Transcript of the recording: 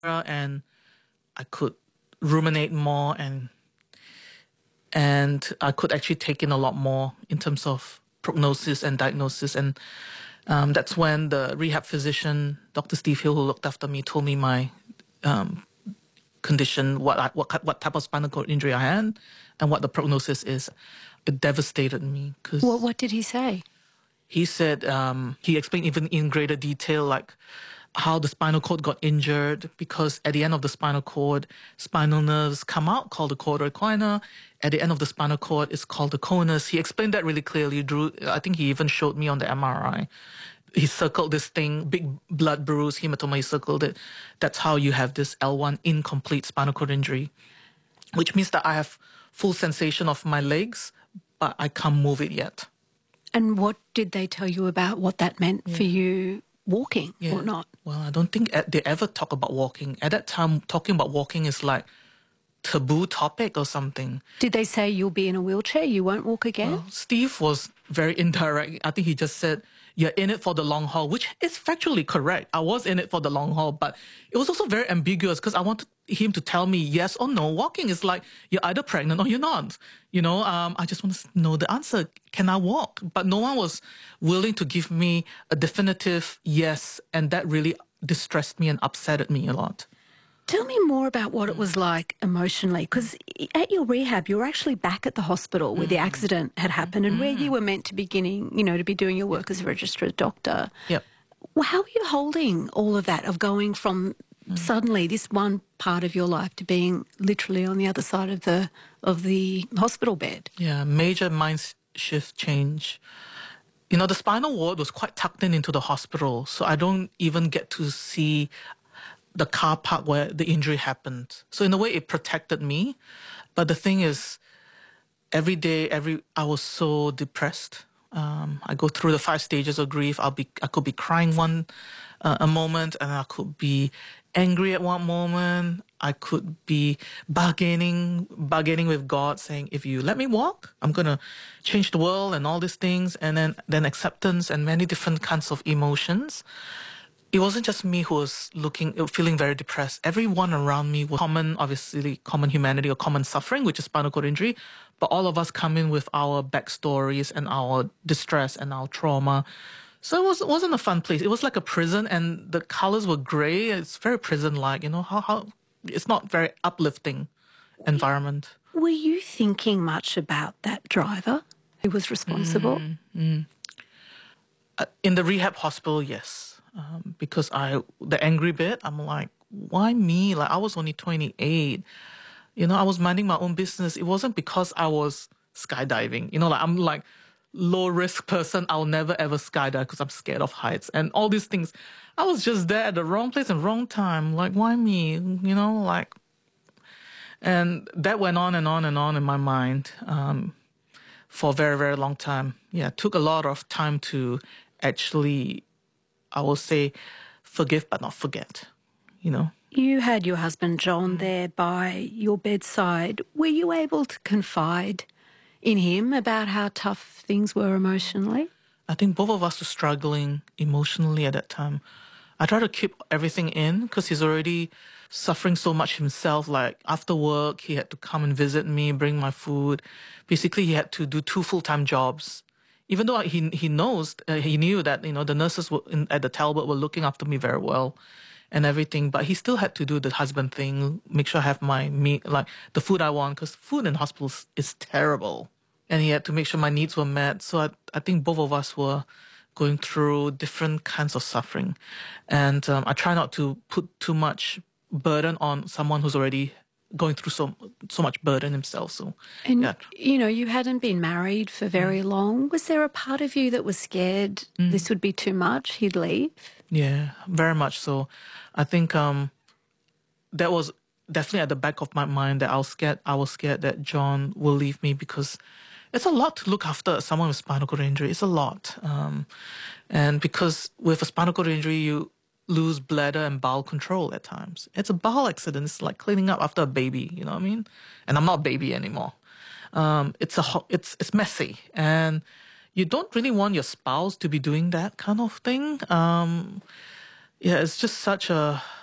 and I could ruminate more, and I could actually take in a lot more in terms of prognosis and diagnosis. And that's when the rehab physician, Dr. Steve Hill, who looked after me, told me my condition, what type of spinal cord injury I had, and what the prognosis is. It devastated me. Cause what did he say? He said, he explained even in greater detail, like how the spinal cord got injured, because at the end of the spinal cord, spinal nerves come out called the chordae equina. At the end of the spinal cord is called the conus. He explained that really clearly. I think he even showed me on the MRI. He circled this thing, big blood bruise, hematoma, he circled it. That's how you have this L1 incomplete spinal cord injury, which means that I have full sensation of my legs, but I can't move it yet. And what did they tell you about what that meant for you walking or not? Well, I don't think they ever talk about walking. At that time, talking about walking is like taboo topic or something. Did they say you'll be in a wheelchair, you won't walk again? Well, Steve was very indirect. I think he just said, you're in it for the long haul, which is factually correct. I was in it for the long haul, but it was also very ambiguous because I wanted him to tell me yes or no. Walking is like, you're either pregnant or you're not. You know, I just want to know the answer. Can I walk? But no one was willing to give me a definitive yes, and that really distressed me and upset me a lot. Tell me more about what it was like emotionally, because at your rehab, you were actually back at the hospital where the accident had happened and where you were meant to be to be doing your work as a registered doctor. Yep. Well, how are you holding all of that, of going from suddenly this one part of your life to being literally on the other side of the hospital bed? Yeah, major mind shift change. You know, the spinal ward was quite tucked into the hospital, so I don't even get to see the car park where the injury happened. So in a way, it protected me. But the thing is, every day, I was so depressed. I go through the 5 stages of grief. I could be crying a moment, and I could be angry at one moment. I could be bargaining with God, saying, if you let me walk, I'm going to change the world and all these things. And then acceptance and many different kinds of emotions. It wasn't just me who was feeling very depressed. Everyone around me was common humanity or common suffering, which is spinal cord injury. But all of us come in with our backstories and our distress and our trauma. So it wasn't a fun place. It was like a prison, and the colors were gray. It's very prison-like, you know, how it's not very uplifting environment. Were you thinking much about that driver who was responsible? In the rehab hospital, yes. Because the angry bit, I'm like, why me? Like, I was only 28. You know, I was minding my own business. It wasn't because I was skydiving. You know, like, I'm like low risk person. I'll never ever skydive because I'm scared of heights and all these things. I was just there at the wrong place and wrong time. Like, why me? You know, like, and that went on and on and on in my mind for a very, very long time. Yeah, it took a lot of time to actually, I will say, forgive but not forget, you know. You had your husband John there by your bedside. Were you able to confide in him about how tough things were emotionally? I think both of us were struggling emotionally at that time. I tried to keep everything in because he's already suffering so much himself. Like, after work, he had to come and visit me, bring my food. Basically, he had to do 2 full-time jobs. Even though he knew that, you know, the nurses at the Talbot were looking after me very well and everything, but he still had to do the husband thing, make sure I have my meat, like the food I want, because food in hospitals is terrible. And he had to make sure my needs were met. So I think both of us were going through different kinds of suffering. And I try not to put too much burden on someone who's already going through so much burden himself. So, and yeah. You know, you hadn't been married for very long. Was there a part of you that was scared this would be too much, he'd leave? Yeah, very much so. I think that was definitely at the back of my mind, that I was scared that John will leave me, because it's a lot to look after someone with spinal cord injury. It's a lot. And because with a spinal cord injury, you lose bladder and bowel control at times. It's a bowel accident. It's like cleaning up after a baby, you know what I mean? And I'm not a baby anymore. It's messy, and you don't really want your spouse to be doing that kind of thing. Yeah, it's just such a